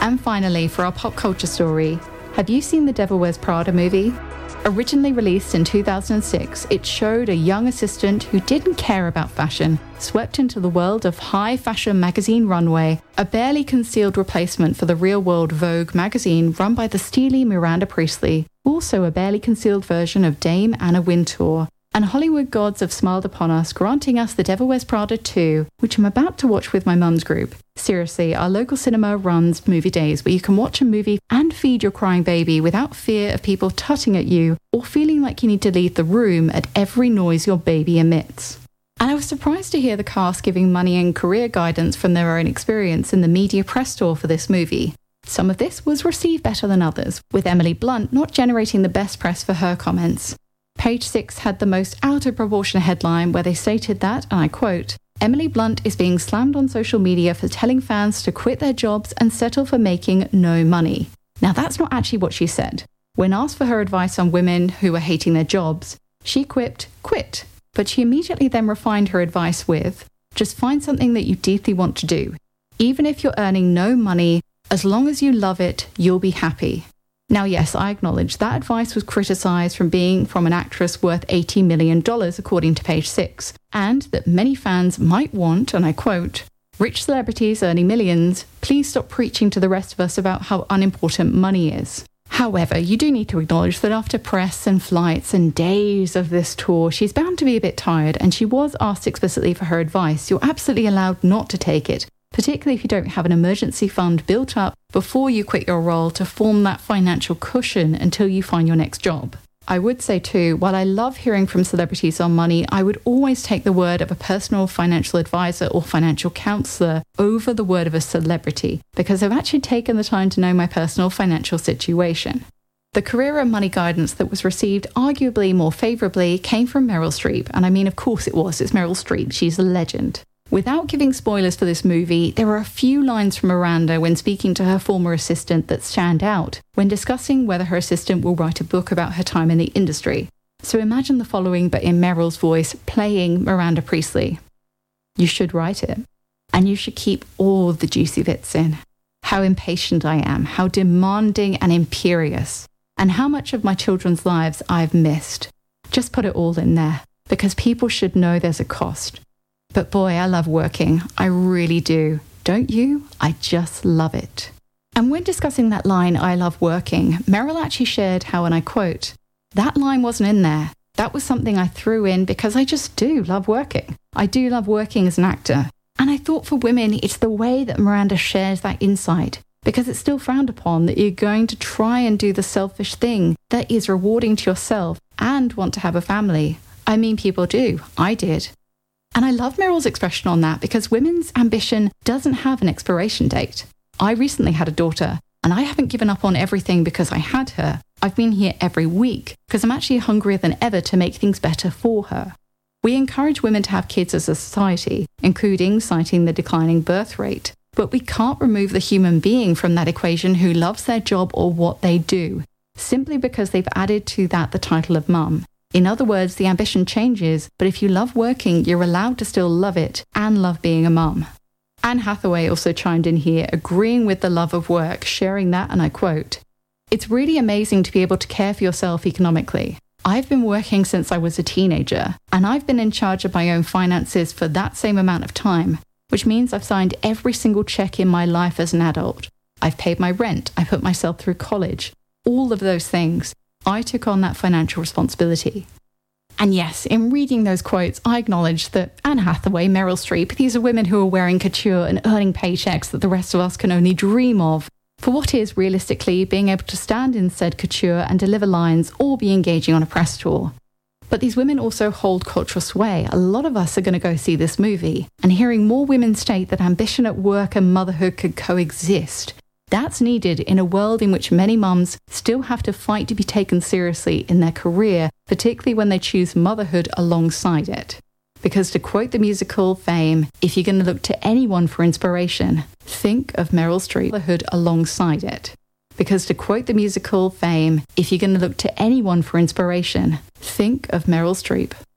And finally, for our pop culture story, have you seen the Devil Wears Prada movie? Originally released in 2006, it showed a young assistant who didn't care about fashion, swept into the world of high fashion magazine Runway, a barely concealed replacement for the real-world Vogue magazine run by the steely Miranda Priestly, also a barely concealed version of Dame Anna Wintour. And Hollywood gods have smiled upon us, granting us The Devil Wears Prada 2, which I'm about to watch with my mum's group. Seriously, our local cinema runs movie days where you can watch a movie and feed your crying baby without fear of people tutting at you or feeling like you need to leave the room at every noise your baby emits. And I was surprised to hear the cast giving money and career guidance from their own experience in the media press tour for this movie. Some of this was received better than others, with Emily Blunt not generating the best press for her comments. Page 6 had the most out of proportion headline where they stated that, and I quote, "Emily Blunt is being slammed on social media for telling fans to quit their jobs and settle for making no money." Now that's not actually what she said. When asked for her advice on women who were hating their jobs, she quipped, "Quit." But she immediately then refined her advice with, "Just find something that you deeply want to do. Even if you're earning no money, as long as you love it, you'll be happy." Now, yes, I acknowledge that advice was criticised from being from an actress worth $80 million, according to Page 6, and that many fans might want, and I quote, "Rich celebrities earning millions, please stop preaching to the rest of us about how unimportant money is." However, you do need to acknowledge that after press and flights and days of this tour, she's bound to be a bit tired, and she was asked explicitly for her advice. You're absolutely allowed not to take it, particularly if you don't have an emergency fund built up before you quit your role to form that financial cushion until you find your next job. I would say too, while I love hearing from celebrities on money, I would always take the word of a personal financial advisor or financial counselor over the word of a celebrity, because I've actually taken the time to know my personal financial situation. The career and money guidance that was received arguably more favourably came from Meryl Streep, and I mean, of course it was, it's Meryl Streep, she's a legend. Without giving spoilers for this movie, there are a few lines from Miranda when speaking to her former assistant that stand out when discussing whether her assistant will write a book about her time in the industry. So imagine the following, but in Meryl's voice, playing Miranda Priestly. "You should write it, and you should keep all the juicy bits in. How impatient I am, how demanding and imperious, and how much of my children's lives I've missed. Just put it all in there, because people should know there's a cost. But boy, I love working. I really do. Don't you? I just love it." And when discussing that line, "I love working," Meryl actually shared how, and I quote, "That line wasn't in there. That was something I threw in because I just do love working. I do love working as an actor." And I thought for women, it's the way that Miranda shares that insight, because it's still frowned upon that you're going to try and do the selfish thing that is rewarding to yourself and want to have a family. I mean, people do. I did. And I love Meryl's expression on that because women's ambition doesn't have an expiration date. I recently had a daughter, and I haven't given up on everything because I had her. I've been here every week because I'm actually hungrier than ever to make things better for her. We encourage women to have kids as a society, including citing the declining birth rate. But we can't remove the human being from that equation who loves their job or what they do, simply because they've added to that the title of mum. In other words, the ambition changes, but if you love working, you're allowed to still love it and love being a mum. Anne Hathaway also chimed in here, agreeing with the love of work, sharing that, and I quote, "It's really amazing to be able to care for yourself economically. I've been working since I was a teenager, and I've been in charge of my own finances for that same amount of time, which means I've signed every single check in my life as an adult. I've paid my rent, I put myself through college, all of those things. I took on that financial responsibility." And yes, in reading those quotes, I acknowledge that Anne Hathaway, Meryl Streep, these are women who are wearing couture and earning paychecks that the rest of us can only dream of, for what is realistically being able to stand in said couture and deliver lines or be engaging on a press tour. But these women also hold cultural sway. A lot of us are going to go see this movie, and hearing more women state that ambition at work and motherhood could coexist, that's needed in a world in which many mums still have to fight to be taken seriously in their career, particularly when they choose motherhood alongside it. Because to quote the musical Fame, if you're going to look to anyone for inspiration, think of Meryl Streep, motherhood alongside it. Because to quote the musical Fame, if you're going to look to anyone for inspiration, think of Meryl Streep.